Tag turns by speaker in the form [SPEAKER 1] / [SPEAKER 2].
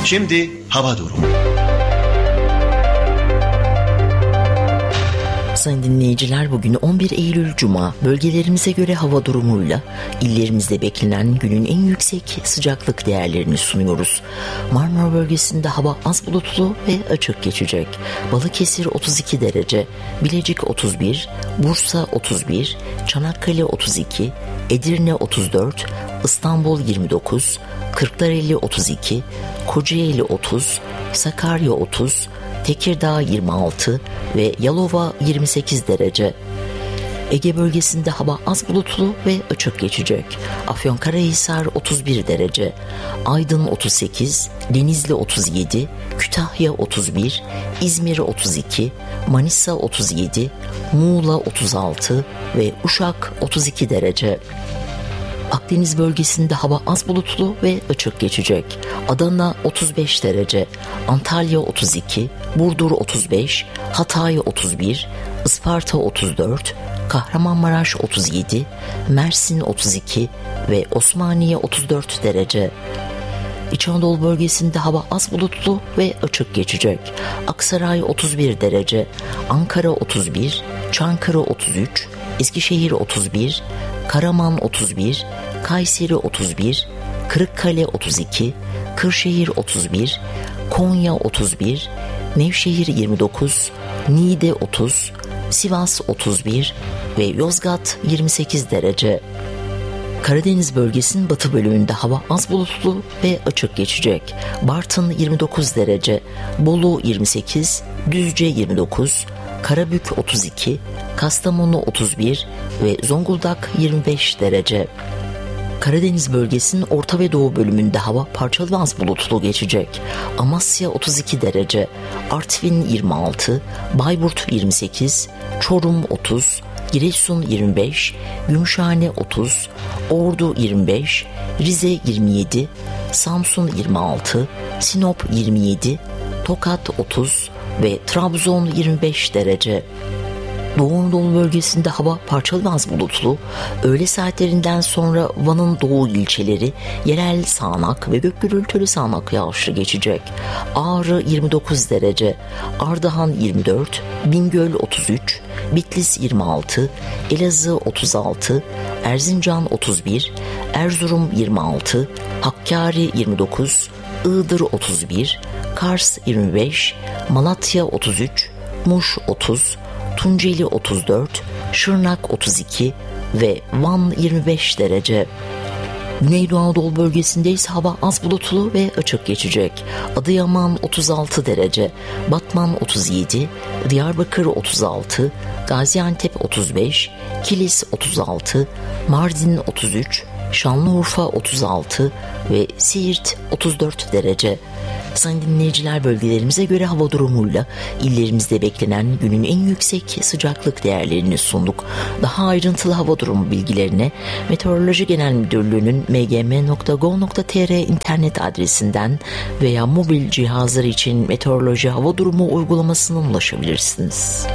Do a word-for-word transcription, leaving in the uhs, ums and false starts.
[SPEAKER 1] Şimdi hava durumu.
[SPEAKER 2] Sayın dinleyiciler, bugün on bir Eylül Cuma. Bölgelerimize göre hava durumuyla illerimizde beklenen günün en yüksek sıcaklık değerlerini sunuyoruz. Marmara bölgesinde hava az bulutlu ve açık geçecek. Balıkesir otuz iki derece, Bilecik otuz bir, Bursa otuz bir, Çanakkale otuz iki, Edirne otuz dört, İstanbul yirmi dokuz, Kırklareli otuz iki, Kocaeli otuz, Sakarya otuz, Tekirdağ yirmi altı ve Yalova yirmi sekiz derece. Ege bölgesinde hava az bulutlu ve açık geçecek. Afyonkarahisar otuz bir derece, Aydın otuz sekiz, Denizli otuz yedi, Kütahya otuz bir, İzmir otuz iki, Manisa otuz yedi, Muğla otuz altı ve Uşak otuz iki derece. Akdeniz bölgesinde hava az bulutlu ve açık geçecek. Adana otuz beş derece, Antalya otuz iki, Burdur otuz beş, Hatay otuz bir, Isparta otuz dört, Kahramanmaraş otuz yedi, Mersin otuz iki ve Osmaniye otuz dört derece. İç Anadolu bölgesinde hava az bulutlu ve açık geçecek. Aksaray otuz bir derece, Ankara otuz bir, Çankırı otuz üç, Eskişehir otuz bir, Karaman otuz bir, Kayseri otuz bir, Kırıkkale otuz iki, Kırşehir otuz bir, Konya otuz bir, Nevşehir yirmi dokuz, Niğde otuz, Sivas otuz bir ve Yozgat yirmi sekiz derece. Karadeniz bölgesinin batı bölümünde hava az bulutlu ve açık geçecek. Bartın yirmi dokuz derece, Bolu yirmi sekiz, Düzce yirmi dokuz, Karabük otuz iki, Kastamonu otuz bir ve Zonguldak yirmi beş derece. Karadeniz bölgesinin orta ve doğu bölümünde hava parçalı ve az bulutlu geçecek. Amasya otuz iki derece, Artvin yirmi altı, Bayburt yirmi sekiz, Çorum otuz, Giresun yirmi beş, Gümüşhane otuz, Ordu yirmi beş, Rize yirmi yedi, Samsun yirmi altı, Sinop yirmi yedi, Tokat otuz ve Trabzon yirmi beş derece. Doğu Anadolu bölgesinde hava parçalı ve az bulutlu. Öğle saatlerinden sonra Van'ın doğu ilçeleri yerel sağanak ve gök gürültülü sağanak yağışlı geçecek. Ağrı yirmi dokuz derece, Ardahan yirmi dört, Bingöl otuz üç, Bitlis yirmi altı, Elazığ otuz altı, Erzincan otuz bir, Erzurum yirmi altı, Hakkari yirmi dokuz, Iğdır otuz bir, Kars yirmi beş, Malatya otuz üç, Muş otuz, Tunceli otuz dört, Şırnak otuz iki ve Van yirmi beş derece. Güneydoğu Anadolu bölgesinde ise hava az bulutlu ve açık geçecek. Adıyaman otuz altı derece, Batman otuz yedi, Diyarbakır otuz altı, Gaziantep otuz beş, Kilis otuz altı, Mardin otuz üç, Şanlıurfa otuz altı ve Siirt otuz dört derece. Sayın dinleyiciler, bölgelerimize göre hava durumuyla illerimizde beklenen günün en yüksek sıcaklık değerlerini sunduk. Daha ayrıntılı hava durumu bilgilerine Meteoroloji Genel Müdürlüğü'nün m g m nokta gov nokta t r internet adresinden veya mobil cihazlar için meteoroloji hava durumu uygulamasından ulaşabilirsiniz.